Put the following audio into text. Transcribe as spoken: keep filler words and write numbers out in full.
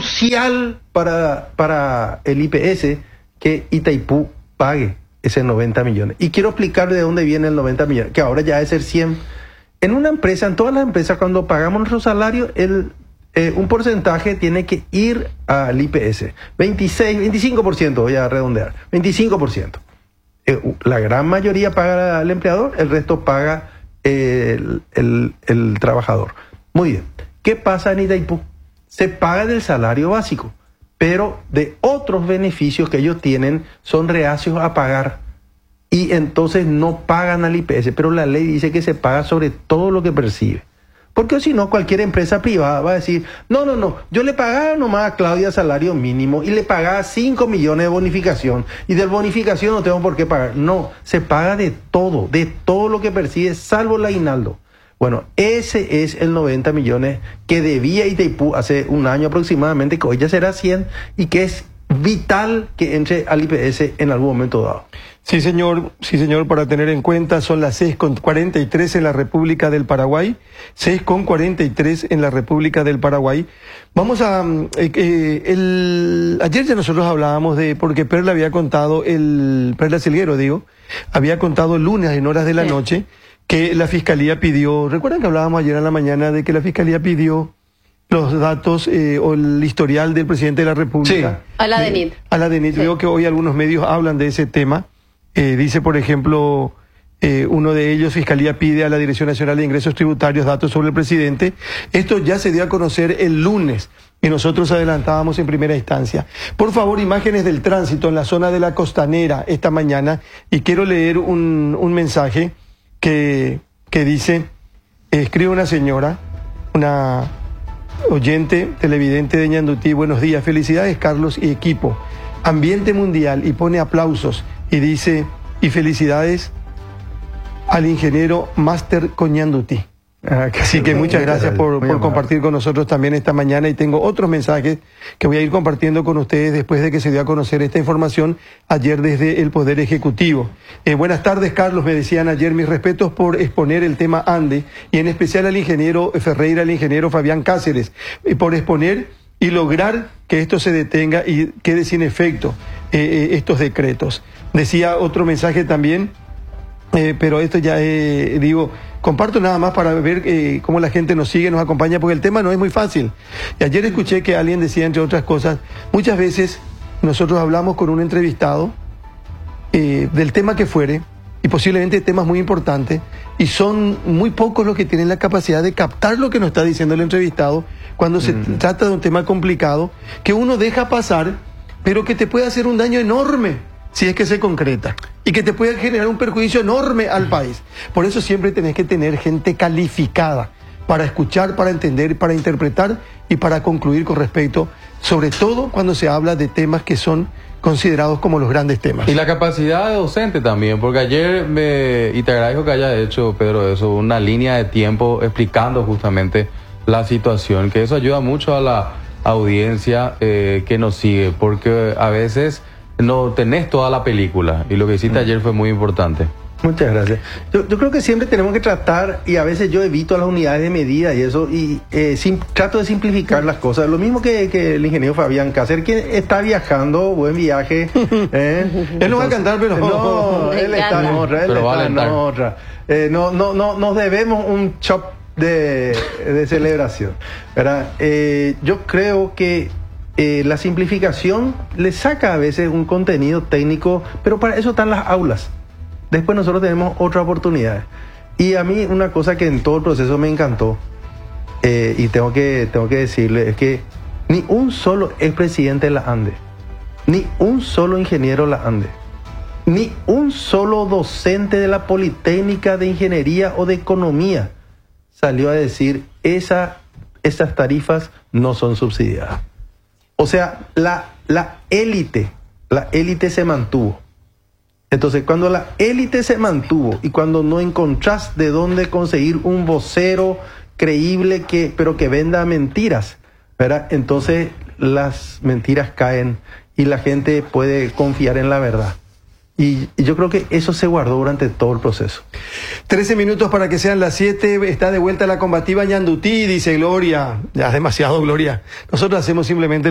crucial para, para el I P S que Itaipú pague ese noventa millones. Y quiero explicar de dónde viene el noventa millones, que ahora ya es el cien. En una empresa, en todas las empresas, cuando pagamos nuestro salario, el, eh, un porcentaje tiene que ir al I P S. veintiséis, veinticinco por ciento, voy a redondear. veinticinco por ciento. Eh, la gran mayoría paga el empleador, el resto paga eh, el, el, el trabajador. Muy bien. ¿Qué pasa en Itaipú? Se paga del salario básico, pero de otros beneficios que ellos tienen son reacios a pagar. Y entonces no pagan al I P S, pero la ley dice que se paga sobre todo lo que percibe. Porque si no, cualquier empresa privada va a decir, no, no, no, yo le pagaba nomás a Claudia salario mínimo y le pagaba cinco millones de bonificación y de bonificación no tengo por qué pagar. No, se paga de todo, de todo lo que percibe, salvo el aguinaldo. Bueno, ese es el noventa millones que debía Itaipú hace un año aproximadamente, que hoy ya será cien, y que es vital que entre al I P S en algún momento dado. Sí, señor, sí, señor, para tener en cuenta, son las seis con cuarenta y tres en la República del Paraguay, seis con cuarenta y tres en la República del Paraguay. Vamos a... Eh, eh, el, ayer ya nosotros hablábamos de, porque Perla había contado, el Perla Silguero, digo, había contado el lunes en horas de la sí. noche, que la Fiscalía pidió, ¿recuerdan que hablábamos ayer en la mañana de que la Fiscalía pidió los datos eh, o el historial del presidente de la República? Sí. A la DENIT. A la DENIT. Sí. Veo que hoy algunos medios hablan de ese tema. Eh, dice, por ejemplo, eh, uno de ellos, Fiscalía pide a la Dirección Nacional de Ingresos Tributarios datos sobre el presidente. Esto ya se dio a conocer el lunes y nosotros adelantábamos en primera instancia. Por favor, imágenes del tránsito en la zona de la Costanera esta mañana, y quiero leer un, un mensaje que, que dice, eh, escribe una señora, una oyente televidente de Ñandutí: buenos días, felicidades Carlos y equipo, ambiente mundial, y pone aplausos. Y dice, y felicidades al ingeniero Máster Coñandutí. Ah, Así que muchas gracias por, por compartir con nosotros también esta mañana. Y tengo otros mensajes que voy a ir compartiendo con ustedes después de que se dio a conocer esta información ayer desde el Poder Ejecutivo. Eh, buenas tardes, Carlos, me decían ayer, mis respetos por exponer el tema ANDE, y en especial al ingeniero Ferreira, al ingeniero Fabián Cáceres, eh, por exponer y lograr que esto se detenga y quede sin efecto eh, eh, estos decretos. Decía otro mensaje también, eh, pero esto ya, eh, digo, comparto nada más para ver eh, cómo la gente nos sigue, nos acompaña, porque el tema no es muy fácil. Y ayer escuché que alguien decía, entre otras cosas, muchas veces nosotros hablamos con un entrevistado eh, del tema que fuere, y posiblemente temas muy importantes, y son muy pocos los que tienen la capacidad de captar lo que nos está diciendo el entrevistado cuando se mm. trata de un tema complicado, que uno deja pasar, pero que te puede hacer un daño enorme si es que se concreta, y que te puede generar un perjuicio enorme al país. Por eso siempre tenés que tener gente calificada para escuchar, para entender, para interpretar y para concluir con respecto, sobre todo cuando se habla de temas que son considerados como los grandes temas. Y la capacidad de docente también, porque ayer, me, y te agradezco que haya hecho, Pedro, eso, una línea de tiempo explicando justamente la situación, que eso ayuda mucho a la audiencia eh, que nos sigue, porque a veces no tenés toda la película, y lo que hiciste mm. ayer fue muy importante. Muchas gracias. Yo, yo creo que siempre tenemos que tratar, y a veces yo evito las unidades de medida y eso, y eh, sim, trato de simplificar las cosas. Lo mismo que, que el ingeniero Fabián Cáceres, que está viajando, buen viaje. ¿eh? Él no va a cantar, pero... No, él está en otra, él pero está va en otra. Eh, no, no, no, nos debemos un chop de, de celebración, ¿verdad? Eh, yo creo que eh, la simplificación le saca a veces un contenido técnico, pero para eso están las aulas. Después nosotros tenemos otra oportunidad. Y a mí una cosa que en todo el proceso me encantó, eh, y tengo que, tengo que decirle, es que ni un solo expresidente de la ANDE, ni un solo ingeniero de la ANDE, ni un solo docente de la Politécnica de Ingeniería o de Economía salió a decir, esa, esas tarifas no son subsidiadas. O sea, la, la élite, la élite se mantuvo. Entonces, cuando la élite se mantuvo y cuando no encontrás de dónde conseguir un vocero creíble, que, pero que venda mentiras, ¿verdad? Entonces las mentiras caen y la gente puede confiar en la verdad. Y, y yo creo que eso se guardó durante todo el proceso. Trece minutos para que sean las siete. Está de vuelta la combativa Ñandutí, dice Gloria. Ya es demasiado, Gloria. Nosotros hacemos simplemente